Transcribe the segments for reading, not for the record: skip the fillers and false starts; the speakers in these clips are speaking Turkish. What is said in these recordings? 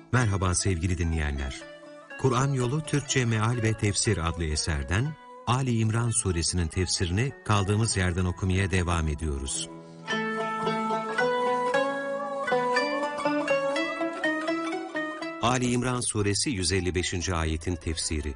Merhaba sevgili dinleyenler. Kur'an Yolu Türkçe Meal ve Tefsir adlı eserden Ali İmran suresinin tefsirini kaldığımız yerden okumaya devam ediyoruz. Ali İmran suresi 155. ayetin tefsiri.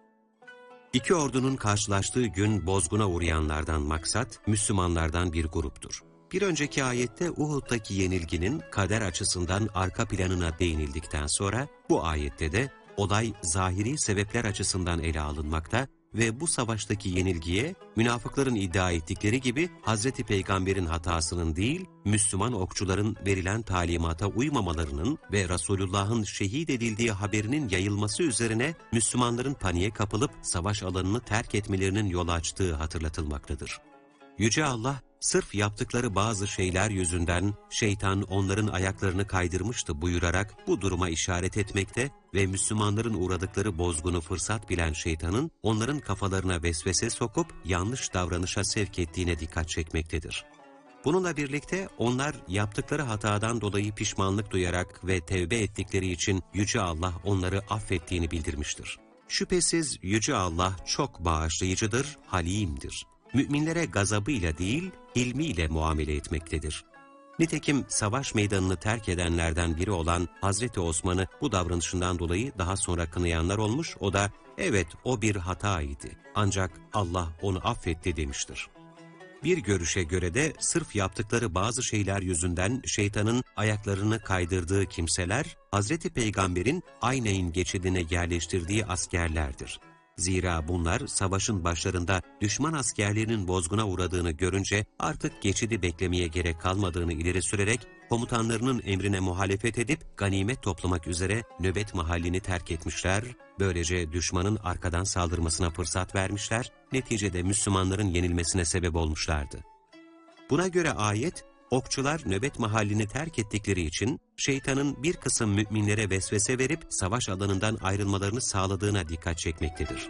İki ordunun karşılaştığı gün bozguna uğrayanlardan maksat, Müslümanlardan bir gruptur. Bir önceki ayette Uhud'daki yenilginin kader açısından arka planına değinildikten sonra, bu ayette de olay zahiri sebepler açısından ele alınmakta ve bu savaştaki yenilgiye münafıkların iddia ettikleri gibi Hazreti Peygamber'in hatasının değil, Müslüman okçuların verilen talimata uymamalarının ve Resulullah'ın şehit edildiği haberinin yayılması üzerine Müslümanların paniğe kapılıp savaş alanını terk etmelerinin yol açtığı hatırlatılmaktadır. Yüce Allah, sırf yaptıkları bazı şeyler yüzünden şeytan onların ayaklarını kaydırmıştı buyurarak bu duruma işaret etmekte ve Müslümanların uğradıkları bozgunu fırsat bilen şeytanın onların kafalarına vesvese sokup yanlış davranışa sevk ettiğine dikkat çekmektedir. Bununla birlikte onlar yaptıkları hatadan dolayı pişmanlık duyarak ve tevbe ettikleri için Yüce Allah onları affettiğini bildirmiştir. Şüphesiz Yüce Allah çok bağışlayıcıdır, halimdir. Müminlere gazabıyla değil, hilmiyle muamele etmektedir. Nitekim savaş meydanını terk edenlerden biri olan Hazreti Osman'ı bu davranışından dolayı daha sonra kınayanlar olmuş, o da evet o bir hataydı ancak Allah onu affetti demiştir. Bir görüşe göre de sırf yaptıkları bazı şeyler yüzünden şeytanın ayaklarını kaydırdığı kimseler, Hazreti Peygamber'in Ayneyn geçidine yerleştirdiği askerlerdir. Zira bunlar savaşın başlarında düşman askerlerinin bozguna uğradığını görünce artık geçidi beklemeye gerek kalmadığını ileri sürerek komutanlarının emrine muhalefet edip ganimet toplamak üzere nöbet mahallini terk etmişler, böylece düşmanın arkadan saldırmasına fırsat vermişler, neticede Müslümanların yenilmesine sebep olmuşlardı. Buna göre ayet, okçular nöbet mahallini terk ettikleri için şeytanın bir kısım müminlere vesvese verip savaş alanından ayrılmalarını sağladığına dikkat çekmektedir.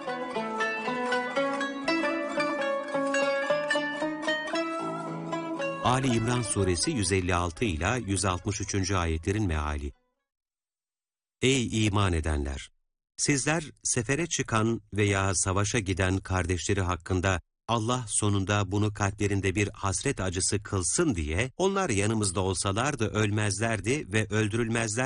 Ali İmran suresi 156 ila 163. ayetlerin meali. Ey iman edenler! Sizler sefere çıkan veya savaşa giden kardeşleri hakkında Allah sonunda bunu kalplerinde bir hasret acısı kılsın diye onlar yanımızda olsalardı ölmezlerdi ve öldürülmezler